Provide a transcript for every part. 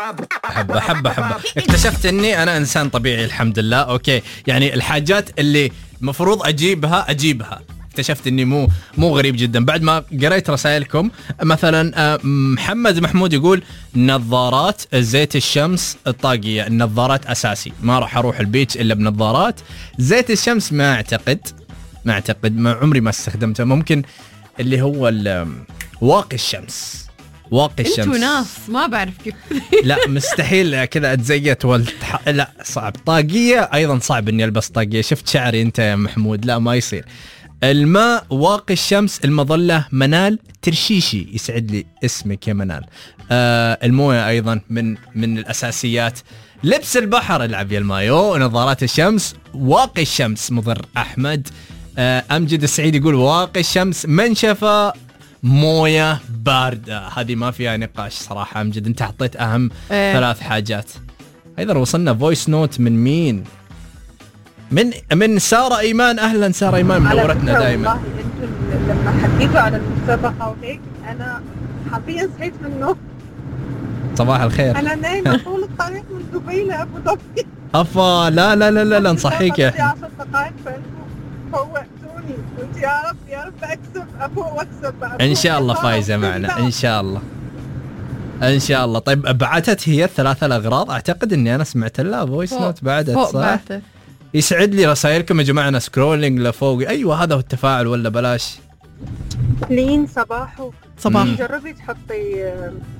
حبة اكتشفت اني انا انسان طبيعي الحمد لله. اوكي يعني الحاجات اللي مفروض اجيبها اكتشفت اني مو غريب جدا بعد ما قريت رسائلكم. مثلا محمد محمود يقول نظارات زيت الشمس الطاقية. النظارات اساسي، ما راح اروح البيتش الا بنظارات. زيت الشمس ما اعتقد ما عمري ما استخدمته. ممكن اللي هو واقي الشمس. انتوا ناس ما بعرف كيف. لا مستحيل كذا اتزيت لا صعب. طاقية ايضا صعب اني البس طاقية. شفت شعري انت يا محمود؟ لا ما يصير. الماء، واقي الشمس، المظلة. منال ترشيشي يسعد لي اسمك يا منال. المويه ايضا من الاساسيات. لبس البحر، العب يا المايو. نظارات الشمس، واقي الشمس مضر. احمد امجد السعيد يقول واقي الشمس، منشفة، مويه باردة. هذه ما فيها نقاش صراحة. امجد انت حطيت اهم 3 حاجات. ايضا وصلنا فويس نوت من مين؟ من سارة إيمان. أهلا سارة إيمان، منورتنا دائما. انتوا لما حكيتوا على المسابقة وهيك أنا حرفيا صحيت من النوم. صباح الخير. أنا نايمة طول الطريق من دبي لأبو ظبي. أفا لا نصحيك يا 10 دقائق فوقتوني. قلت يا رب أكسب أفوق وأكسب. إن شاء الله فايزة معنا إن شاء الله. طيب بعتت هي 3 الأغراض. أعتقد إني أنا سمعت لها فويس نوت بعدت صح؟ يسعد لي رسائلكم يا جماعة. أنا سكرولينج لفوق. أيوة هذا هو التفاعل ولا بلاش؟ لين صباح. جربي تحطي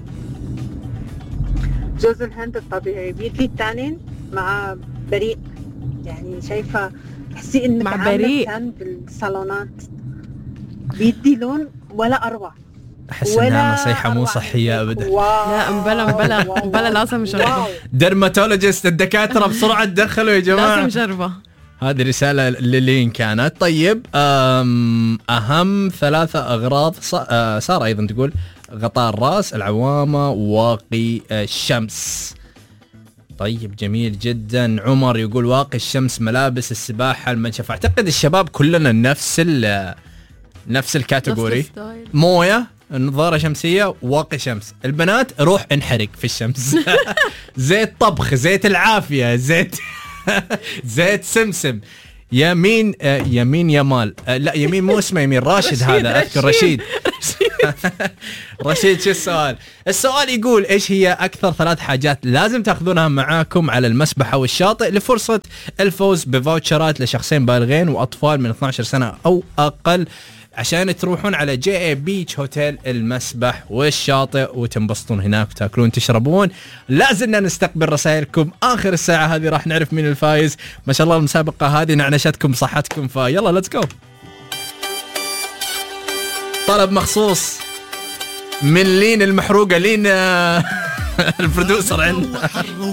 جوز الهند الطبيعي بيدي التانين مع بريء. يعني شايفة تحسي إنك مع بريء كان بالصالونات بيدي لون ولا أروع. أحس إنها نصيحة مو صحية أبدا. لا مبلا لازم نجربها. درماتولوجيست الدكاترة بسرعة تدخلوا يا جماعة. لازم نجربها. هذه رسالة للين كانت. طيب أهم 3 أغراض. سارة أيضا تقول غطاء الرأس، العوامة، واقي الشمس. طيب جميل جدا. عمر يقول واقي الشمس، ملابس السباحة، المنشفة. أعتقد الشباب كلنا نفس الكاتيجوري. موية، نظارة شمسية، واقي شمس. البنات روح انحرق في الشمس. زيت طبخ، زيت العافية، زيت سمسم. يمين يمال. لا يمين مو اسمه يمين، راشد. هذا أذكر رشيد. رشيد شو السؤال؟ السؤال يقول ايش هي اكثر 3 حاجات لازم تاخذونها معاكم على المسبح او الشاطئ لفرصة الفوز بفاوتشرات لشخصين بالغين واطفال من 12 سنة او اقل عشان تروحون على JA بيتش هوتيل المسبح والشاطئ وتنبسطون هناك وتاكلون تشربون. لازلنا نستقبل رسائلكم. آخر الساعة هذه راح نعرف مين الفايز. ما شاء الله المسابقة هذه نعنشتكم صحتكم، فيلا ليتس جو. طلب مخصوص من لين المحروقة، لين البرودوسر عندنا.